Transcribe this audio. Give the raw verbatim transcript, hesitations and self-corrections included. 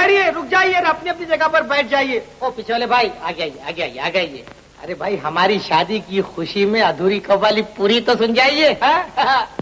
ठहरिए, रुक जाइए, अपनी अपनी जगह पर बैठ जाइए। ओ पीछे वाले भाई, आगे आइए, आगे आइए, आगे आइए। अरे भाई, हमारी शादी की खुशी में अधूरी कव्वाली पूरी तो सुन जाइए।